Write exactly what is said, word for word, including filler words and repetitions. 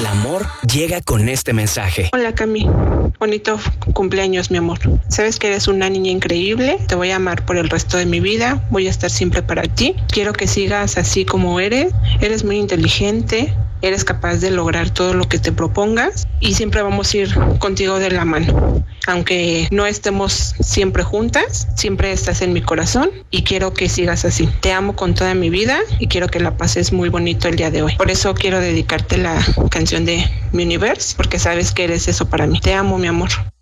el amor llega con este mensaje. Hola Cami, bonito cumpleaños mi amor. Sabes que eres una niña increíble, te voy a amar por el resto de mi vida, voy a estar siempre para ti. Quiero que sigas así como eres, eres muy inteligente, eres capaz de lograr todo lo que te propongas y siempre vamos a ir contigo de la mano. Aunque no estemos siempre juntas, siempre estás en mi corazón y quiero que sigas así. Te amo con toda mi vida y quiero que la pases muy bonito el día de hoy. Por eso quiero dedicarte la canción de Mi Universe, porque sabes que eres eso para mí. Te amo, mi amor.